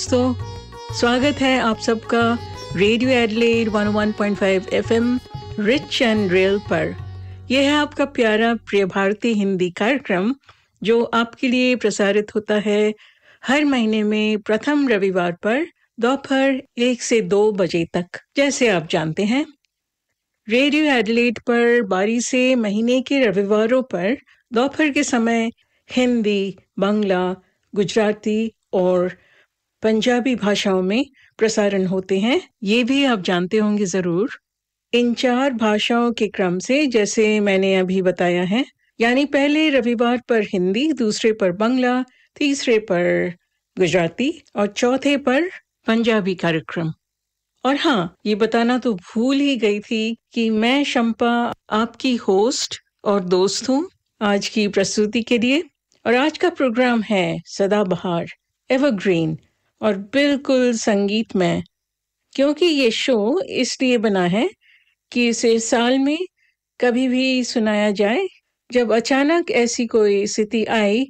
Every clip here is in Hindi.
दोस्तों, स्वागत है आप सबका radio Adelaide 101.5 FM rich and real पर। यह है आपका प्यारा प्रिय भारती हिंदी कार्यक्रम जो आपके लिए प्रसारित होता है हर महीने में प्रथम रविवार पर दोपहर 1 से 2 बजे तक। जैसे आप जानते हैं, रेडियो एडलेड पर बारी से महीने के रविवारों पर दोपहर के समय हिंदी, बांग्ला, गुजराती और पंजाबी भाषाओं में प्रसारण होते हैं। ये भी आप जानते होंगे ज़रूर। इन 4 भाषाओं के क्रम से, जैसे मैंने अभी बताया है, यानी पहले रविवार पर हिंदी, दूसरे पर बांग्ला, तीसरे पर गुजराती और चौथे पर पंजाबी कार्यक्रम। और हाँ, ये बताना तो भूल ही गई थी कि मैं शंपा आपकी होस्ट और दोस्त हूँ आज की प्रस्तुति के लिए। और आज का प्रोग्राम है सदाबहार, एवरग्रीन और बिल्कुल संगीतमय, क्योंकि ये शो इसलिए बना है कि इसे साल में कभी भी सुनाया जाए जब अचानक ऐसी कोई स्थिति आई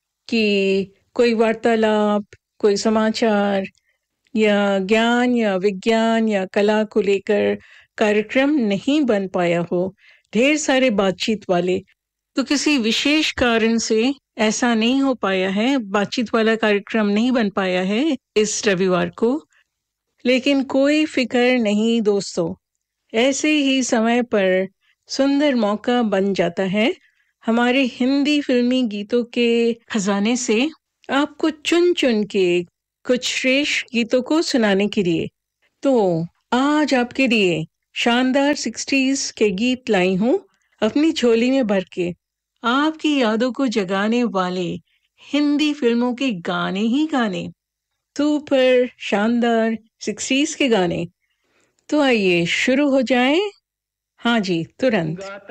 कि कोई वार्तालाप, कोई समाचार या ज्ञान या विज्ञान या कला को लेकर कार्यक्रम नहीं बन पाया हो, ढेर सारे बातचीत वाले। तो किसी विशेष कारण से ऐसा नहीं हो पाया है, बातचीत वाला कार्यक्रम नहीं बन पाया है इस रविवार को। लेकिन कोई फिक्र नहीं दोस्तों, ऐसे ही समय पर सुंदर मौका बन जाता है हमारे हिंदी फिल्मी गीतों के खजाने से आपको चुन चुन के कुछ श्रेष्ठ गीतों को सुनाने के लिए। तो आज आपके लिए शानदार 60s के गीत लाई हूँ अपनी झोली में भर के, आपकी यादों को जगाने वाले हिंदी फिल्मों के गाने ही गाने, सुपर शानदार 60s के गाने। तो आइए शुरू हो जाएं। हाँ जी, तुरंत।